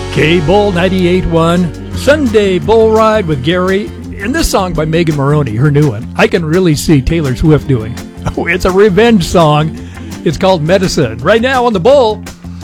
K-Bull 98.1, Sunday Bull Ride with Gary, and this song by Megan Moroney, her new one, I can really see Taylor Swift doing. Oh, it's a revenge song. It's called Medicine. Right now on the Bull.